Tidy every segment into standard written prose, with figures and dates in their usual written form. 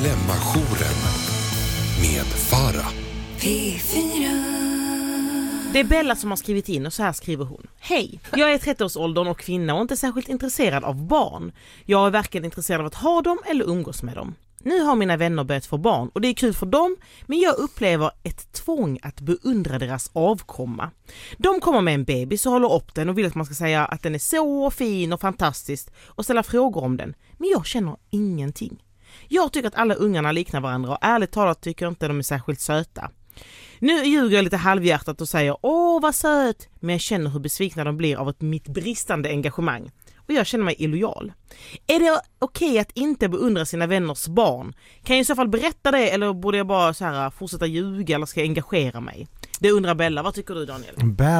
Dilemma-jouren med Farah. P4. Det är Bella som har skrivit in och så här skriver hon. Hej, jag är 30-årsåldern och kvinna och inte särskilt intresserad av barn. Jag är varken intresserad av att ha dem eller umgås med dem. Nu har mina vänner börjat få barn och det är kul för dem, men jag upplever ett tvång att beundra deras avkomma. De kommer med en bebis och håller upp den och vill att man ska säga att den är så fin och fantastisk och ställa frågor om den. Men jag känner ingenting. Jag tycker att alla ungarna liknar varandra och ärligt talat tycker inte de är särskilt söta. Nu ljuger jag lite halvhjärtat och säger åh vad söt, men jag känner hur besvikna de blir av mitt bristande engagemang. Och jag känner mig illojal. Är det okej att inte beundra sina vänners barn? Kan jag i så fall berätta det eller borde jag bara så här fortsätta ljuga eller ska jag engagera mig? Det undrar Bella. Vad tycker du, Daniel?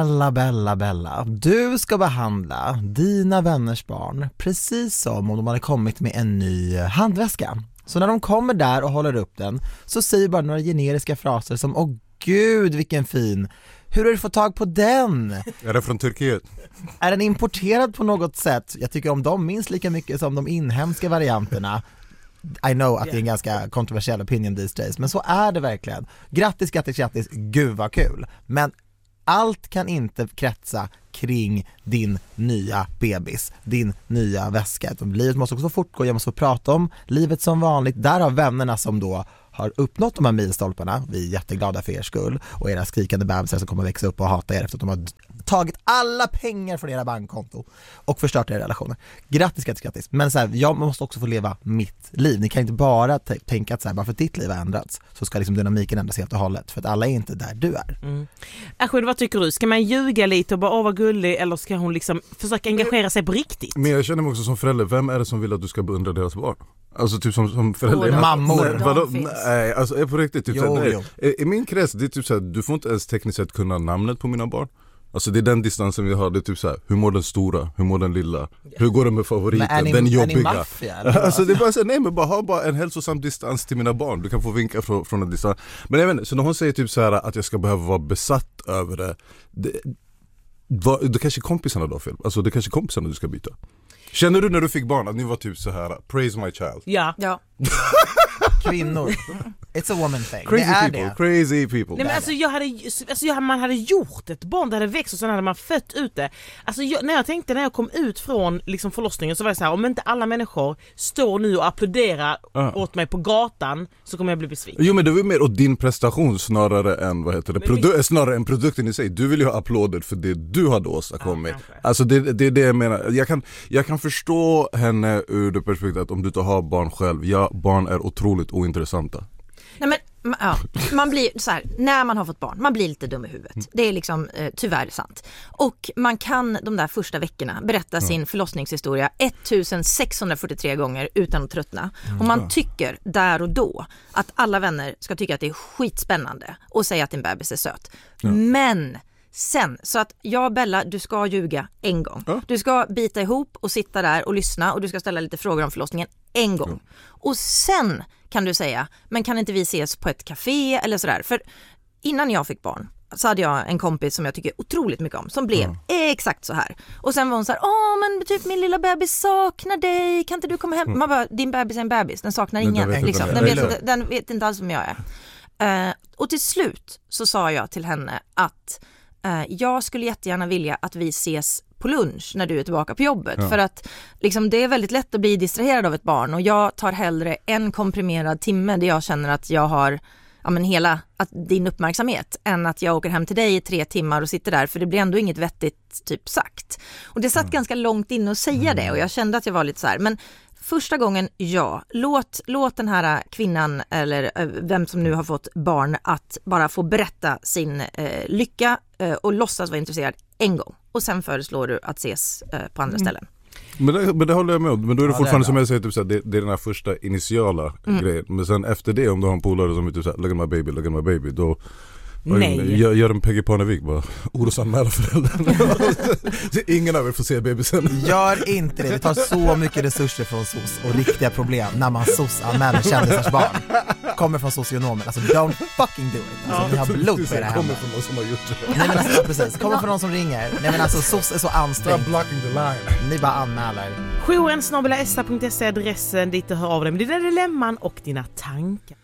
Bella. Du ska behandla dina vänners barn precis som om de hade kommit med en ny handväska. Så när de kommer där och håller upp den så säger bara några generiska fraser som åh gud vilken fin. Hur har du fått tag på den? Är det från Turkiet? Är den importerad på något sätt? Jag tycker om dem minst lika mycket som de inhemska varianterna. I know att det är en ganska kontroversiell opinion these days, men så är det verkligen. Grattis, gud vad kul. Men allt kan inte kretsa kring din nya bebis, din nya väska. Livet måste också fortgå, jag måste få prata om livet som vanligt. Där har vännerna som då har uppnått de här milstolparna. Vi är jätteglada för er skull och era skrikande bebisar som kommer växa upp och hata er efter att de har tagit alla pengar från era bankkonto och förstört era relationer. Grattis. Men så här, jag måste också få leva mitt liv. Ni kan inte bara tänka att så här, bara för att ditt liv har ändrats så ska liksom dynamiken ändras helt och hållet. För att alla är inte där du är. Ashwin, vad tycker du? Ska man ljuga lite och bara vara gullig eller ska hon liksom försöka engagera sig på riktigt? Men jag känner mig också som förälder. Vem är det som vill att du ska beundra deras barn? Alltså typ som förälder. Mammor. Nej, alltså på riktigt. Typ jo. I min krets, det är typ så här, du får inte ens tekniskt sett kunna namnet på mina barn. Alltså det är den distansen vi har, det är typ så här, hur mår den stora, hur mår den lilla, hur går det med favoriten, den jobbiga. Är ni maffia? Alltså det är bara så här, nej men ha bara en hälsosam distans till mina barn, du kan få vinka från en distans. Men jag vet inte, så när hon säger typ så här att jag ska behöva vara besatt över det kanske kompisarna då fel, alltså det kanske kompisarna du ska byta. Känner du när du fick barn att ni var typ så här, praise my child? Ja. Kvinnor. It's a woman thing. Crazy people. Nej, men alltså man hade gjort ett barn, det hade växt och sen hade man fött ut det. Alltså när jag kom ut från liksom förlossningen så var det så här, om inte alla människor står nu och applåderar åt mig på gatan så kommer jag bli besviken. Jo men det var mer åt din prestation snarare än snarare än produkten i sig. Du vill ju ha applåder för det du hade åstadkommit. Alltså det är det jag menar. Jag kan förstå henne ur det perspektivet att om du inte har barn själv, barn är otroligt ointressanta. Nej men man blir så här, när man har fått barn, man blir lite dum i huvudet. Det är liksom tyvärr sant. Och man kan de där första veckorna berätta sin förlossningshistoria 1643 gånger utan att tröttna. Och man tycker där och då att alla vänner ska tycka att det är skitspännande och säga att din bebis är söt. Men sen, så att Bella, du ska ljuga en gång. Du ska bita ihop och sitta där och lyssna och du ska ställa lite frågor om förlossningen en gång. Och sen kan du säga, men kan inte vi ses på ett café eller sådär? För innan jag fick barn så hade jag en kompis som jag tycker otroligt mycket om som blev exakt så här. Och sen var hon så här, men typ min lilla bebis saknar dig, kan inte du komma hem? Man bara, din bebis är en bebis, den saknar ingen. Liksom. Den vet inte alls vem jag är. Och till slut så sa jag till henne att jag skulle jättegärna vilja att vi ses på lunch när du är tillbaka på jobbet. För att liksom, det är väldigt lätt att bli distraherad av ett barn och jag tar hellre en komprimerad timme där jag känner att jag har din uppmärksamhet än att jag åker hem till dig i 3 timmar och sitter där, för det blir ändå inget vettigt typ sagt. Och det satt ganska långt in att säga det och jag kände att jag var lite så här, men första gången, låt den här kvinnan eller vem som nu har fått barn att bara få berätta sin lycka och låtsas vara intresserad en gång. Och sen föreslår du att ses på andra ställen. Men det håller jag med om. Men då är det fortfarande som jag säger, typ, så här, det är den här första initiala grejen. Men sen efter det, om du har en polare som är typ så här, look at my baby, då gör en Peggy Parnevik bara orosanmäla föräldern. Ingen av er får se bebisen. Gör inte det tar så mycket resurser från SOS och riktiga problem när man SOS-anmäler kändisars barn. Kommer från socionomen, alltså don't fucking do it. Alltså ni har blod på era hemma. Kommer från någon som har gjort det. Nej men alltså precis, kommer från någon som ringer. Nej men alltså SOS är så ansträngt. Stop blocking the line. Ni bara anmäler Jouren@esta.se är adressen dit du hör av dig med dina dilemman och dina tankar.